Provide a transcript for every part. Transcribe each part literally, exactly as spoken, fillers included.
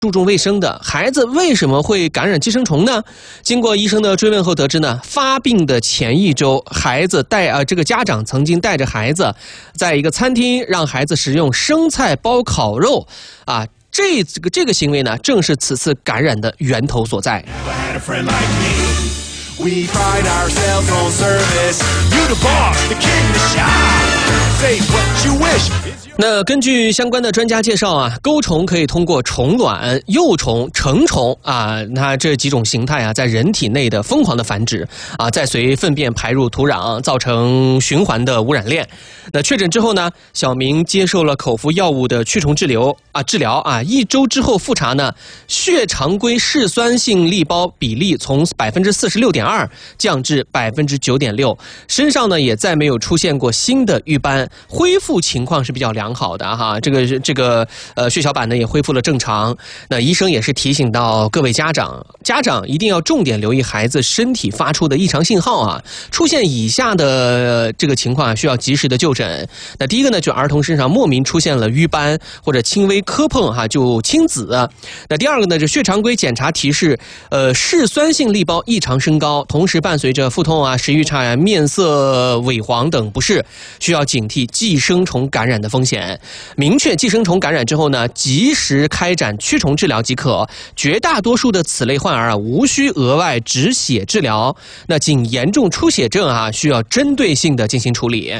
注重卫生的孩子为什么会感染寄生虫呢？经过医生的追问后得知呢，发病的前一周，孩子带啊这个家长曾经带着孩子，在一个餐厅让孩子食用生菜包烤肉，啊，这这个这个行为呢，正是此次感染的源头所在。We pride ourselves on service. You the boss, the king, the shop. Say what you wish. 那根据相关的专家介绍啊，钩虫可以通过虫卵、幼虫、成虫啊，它这几种形态啊，在人体内的疯狂的繁殖啊，再随粪便排入土壤，造成循环的污染链。那确诊之后呢，小明接受了口服药物的驱虫治疗啊，治疗啊，一周之后复查呢，血常规嗜酸性粒孢比例从百分之四十六点二降至百分之九点六，身上呢也再没有出现过新的瘀斑，恢复情况是比较良好的哈。这个这个呃血小板呢也恢复了正常。那医生也是提醒到各位家长，家长一定要重点留意孩子身体发出的异常信号啊，出现以下的这个情况需要及时的就诊。那第一个呢，就儿童身上莫名出现了瘀斑或者轻微磕碰哈，就青紫。那第二个呢，就血常规检查提示，呃嗜酸性粒孢异常升高，同时伴随着腹痛啊、食欲差啊、面色萎黄等不适，需要警惕寄生虫感染的风险。明确寄生虫感染之后呢，及时开展驱虫治疗即可。绝大多数的此类患儿啊，无需额外止血治疗。那仅严重出血症啊，需要针对性的进行处理。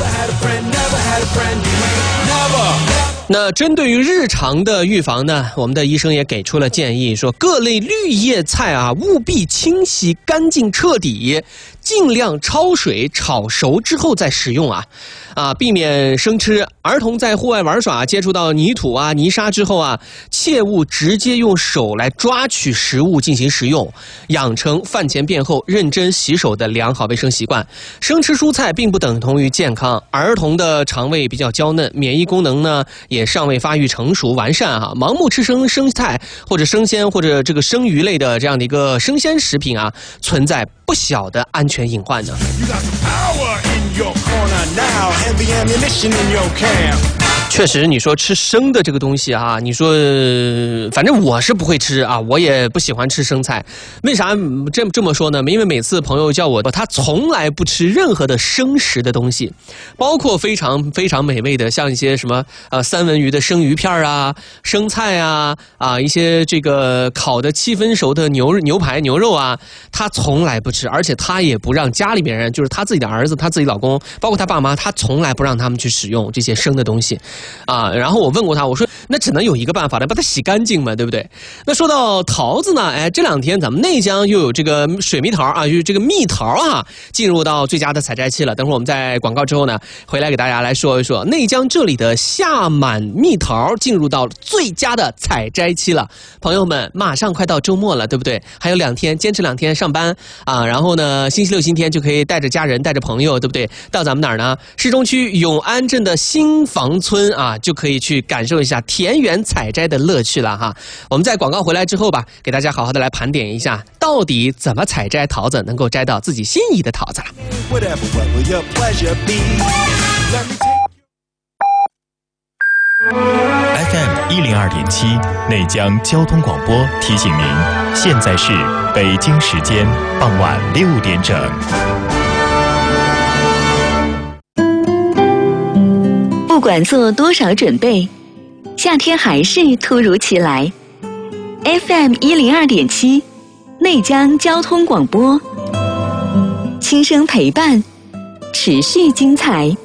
那针对于日常的预防呢，我们的医生也给出了建议，说各类绿叶菜啊，务必清洗干净彻底，尽量焯水炒熟之后再食用啊，啊，避免生吃。儿童在户外玩耍接触到泥土啊、泥沙之后啊，切勿直接用手来抓取食物进行食用，养成饭前便后认真洗手的良好卫生习惯。生吃蔬菜并不等同于健康，儿童的肠胃比较娇嫩，免疫功能呢也尚未发育成熟完善哈，盲目吃生生菜或者生鲜或者这个生鱼类的这样的一个生鲜食品啊，存在不小的安全隐患呢。确实，你说吃生的这个东西啊，你说反正我是不会吃啊，我也不喜欢吃生菜。为啥这这么说呢？因为每次朋友叫我，他从来不吃任何的生食的东西，包括非常非常美味的，像一些什么呃三文鱼的生鱼片啊、生菜啊啊一些这个烤的七分熟的牛牛排、牛肉啊，他从来不吃，而且他也不让家里边人，就是他自己的儿子、他自己老公，包括他爸妈，他从来不让他们去使用这些生的东西。啊，然后我问过他，我说那只能有一个办法了，把它洗干净嘛，对不对？那说到桃子呢，哎，这两天咱们内江又有这个水蜜桃啊，就是这个蜜桃啊，进入到最佳的采摘期了。等会儿我们在广告之后呢，回来给大家来说一说内江这里的夏满蜜桃进入到最佳的采摘期了。朋友们，马上快到周末了，对不对？还有两天，坚持两天上班啊，然后呢，星期六、星期天就可以带着家人、带着朋友，对不对？到咱们哪儿呢？市中区永安镇的新房村啊，就可以去感受一下田园采摘的乐趣了哈。我们在广告回来之后吧，给大家好好的来盘点一下，到底怎么采摘桃子能够摘到自己心仪的桃子了。 F M 一零二点七内江交通广播提醒您，现在是北京时间傍晚六点整。 不管做多少准备，夏天还是突如其来。F M 一零二点七内江交通广播，轻声陪伴，持续精彩。